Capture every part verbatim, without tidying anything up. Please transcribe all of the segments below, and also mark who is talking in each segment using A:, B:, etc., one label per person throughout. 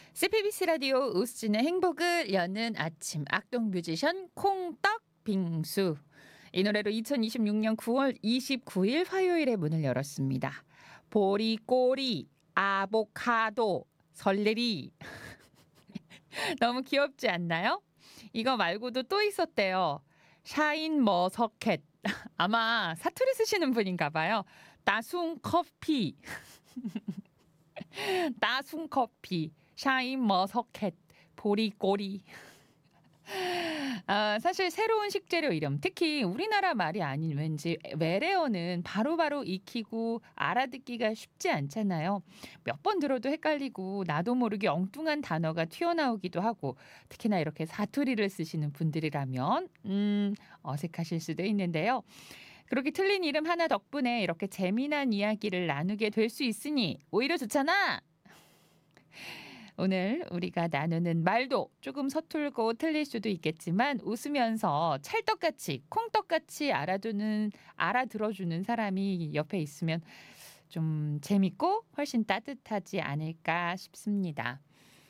A: 씨피비씨 라디오 우스진의 행복을 여는 아침 악동 뮤지션 콩떡 빙수. 이 노래로 이천이십육 년 구월 이십구일 화요일에 문을 열었습니다. 보리꼬리, 아보카도, 설레리. 너무 귀엽지 않나요? 이거 말고도 또 있었대요. 샤인머서켓. 아마 사투리 쓰시는 분인가 봐요. 따숭커피. 따숭커피. 샤인머서켓, 보리꼬리. 아, 사실 새로운 식재료 이름, 특히 우리나라 말이 아닌 왠지 외래어는 바로바로 익히고 알아듣기가 쉽지 않잖아요. 몇 번 들어도 헷갈리고 나도 모르게 엉뚱한 단어가 튀어나오기도 하고, 특히나 이렇게 사투리를 쓰시는 분들이라면 음, 어색하실 수도 있는데요. 그렇게 틀린 이름 하나 덕분에 이렇게 재미난 이야기를 나누게 될 수 있으니 오히려 좋잖아. 오늘 우리가 나누는 말도 조금 서툴고 틀릴 수도 있겠지만 웃으면서 찰떡같이 콩떡같이 알아두는 알아들어주는 사람이 옆에 있으면 좀 재밌고 훨씬 따뜻하지 않을까 싶습니다.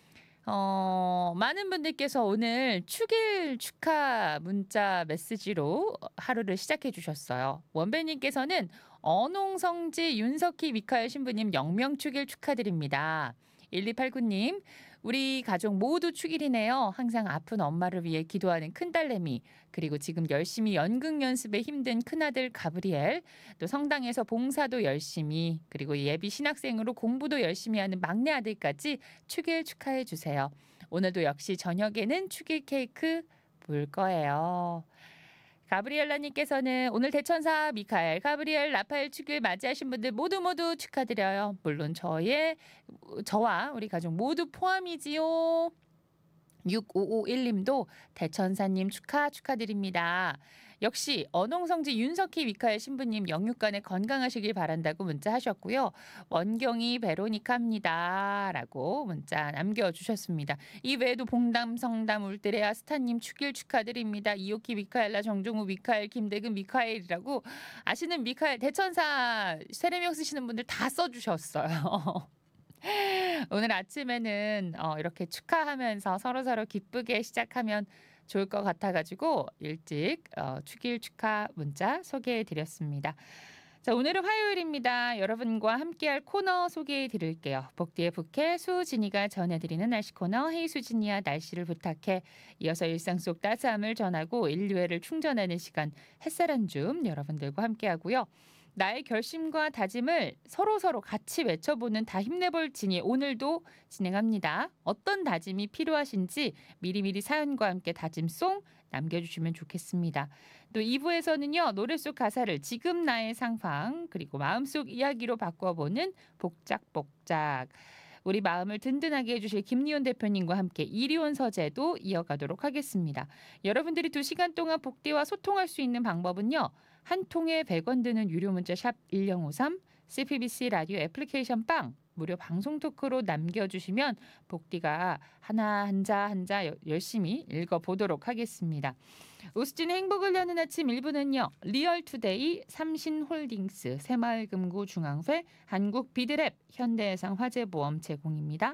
A: 어, 많은 분들께서 오늘 축일 축하 문자 메시지로 하루를 시작해 주셨어요. 원배님께서는 어농성지 윤석희 미카엘 신부님 영명축일 축하드립니다. 일이팔구님, 우리 가족 모두 축일이네요. 항상 아픈 엄마를 위해 기도하는 큰딸내미, 그리고 지금 열심히 연극 연습에 힘든 큰아들 가브리엘, 또 성당에서 봉사도 열심히, 그리고 예비 신학생으로 공부도 열심히 하는 막내 아들까지 축일 축하해 주세요. 오늘도 역시 저녁에는 축일 케이크 물 거예요. 가브리엘라님께서는 오늘 대천사 미카엘, 가브리엘, 라파엘 축일 맞이하신 분들 모두 모두 축하드려요. 물론 저의 저와 우리 가족 모두 포함이지요. 육오오일님도 대천사님 축하 축하드립니다. 역시 어농성지 윤석희 미카엘 신부님 영육간에 건강하시길 바란다고 문자 하셨고요. 원경이 베로니카입니다. 라고 문자 남겨주셨습니다. 이 외에도 봉담, 성담, 울드레아, 스타님 축일 축하드립니다. 이오키 미카엘라, 정종우 미카엘, 김대근 미카엘이라고 아시는 미카엘 대천사 세례명 쓰시는 분들 다 써주셨어요. 오늘 아침에는 어, 이렇게 축하하면서 서로서로 기쁘게 시작하면 좋을 것 같아가지고 일찍 어, 축일 축하 문자 소개해드렸습니다. 자, 오늘은 화요일입니다. 여러분과 함께할 코너 소개해드릴게요. 복디의 북해 수진이가 전해드리는 날씨 코너 헤이 수진이야 날씨를 부탁해. 이어서 일상 속 따스함을 전하고 인류애를 충전하는 시간 햇살 한 줌 여러분들과 함께하고요. 나의 결심과 다짐을 서로서로 같이 외쳐보는 다 힘내볼 진이 오늘도 진행합니다. 어떤 다짐이 필요하신지 미리미리 사연과 함께 다짐송 남겨주시면 좋겠습니다. 또 이 부에서는요. 노래 속 가사를 지금 나의 상황 그리고 마음속 이야기로 바꿔보는 복작복작. 우리 마음을 든든하게 해주실 김리온 대표님과 함께 이리온 서재도 이어가도록 하겠습니다. 여러분들이 두 시간 동안 복디와 소통할 수 있는 방법은요. 한 통에 백 원 드는 유료 문자 샵 일공오삼, 씨피비씨 라디오 애플리케이션 빵, 무료 방송 토크로 남겨주시면 복디가 하나 한자 한자 열심히 읽어보도록 하겠습니다. 우스진의 행복을 여는 아침 일 부는요. 리얼투데이, 삼신홀딩스, 새마을금고 중앙회, 한국비드랩, 현대해상 화재보험 제공입니다.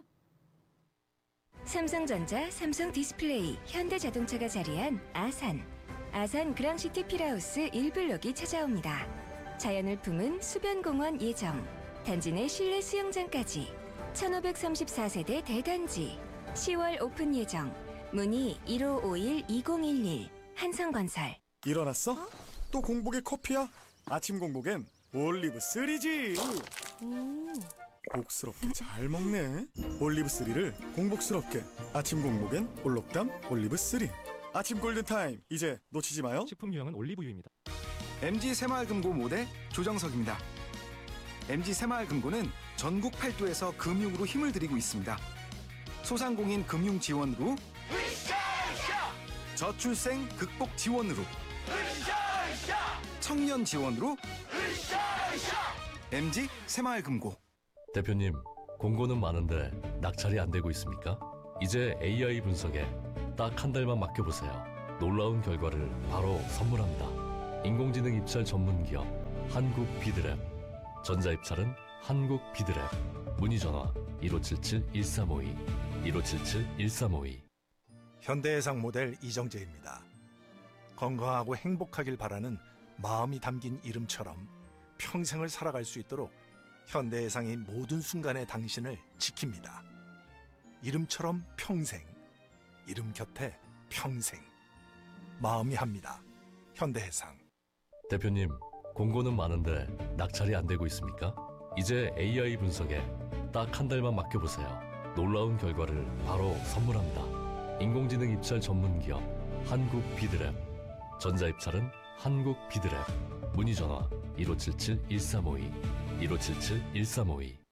B: 삼성전자, 삼성디스플레이, 현대자동차가 자리한 아산. 아산 그랑시티 필하우스 일 블록이 찾아옵니다. 자연을 품은 수변공원 예정, 단지 내 실내 수영장까지 천오백삼십사 세대 대단지 시월 오픈 예정. 문의 일오오일 이공일일 한성건설.
C: 일어났어? 어? 또 공복에 커피야? 아침 공복엔 올리브 쓰리지.
B: 음.
C: 복스럽게 잘 먹네. 올리브 쓰리를 공복스럽게. 아침 공복엔 올록담 올리브 쓰리. 아침 골든타임 이제 놓치지 마요.
D: 식품 유형은 올리브유입니다.
E: 엠지 새마을금고 모대 조정석입니다. 엠지 새마을금고는 전국 팔도에서 금융으로 힘을 들이고 있습니다. 소상공인 금융 지원으로, 저출생 극복 지원으로, 청년 지원으로, 엠지 새마을금고.
F: 대표님, 공고는 많은데 낙찰이 안 되고 있습니까? 이제 에이아이 분석에 딱 한 달만 맡겨보세요. 놀라운 결과를 바로 선물합니다. 인공지능 입찰 전문 기업 한국비드랩. 전자 입찰은 한국 비드랩. 문의 전화 일오칠칠 일삼오이 일오칠칠 일삼오이.
D: 현대해상 모델 이정재입니다. 건강하고 행복하길 바라는 마음이 담긴 이름처럼 평생을 살아갈 수 있도록 현대해상이 모든 순간의 당신을 지킵니다. 이름처럼 평생, 이름 곁에 평생. 마음이 합니다. 현대해상.
F: 대표님, 공고는 많은데 낙찰이 안 되고 있습니까? 이제 에이아이 분석에 딱 한 달만 맡겨보세요. 놀라운 결과를 바로 선물합니다. 인공지능 입찰 전문 기업 한국 비드랩. 전자 입찰은 한국 비드랩. 문의 전화 일오칠칠 일삼오이 일오칠칠 일삼오이.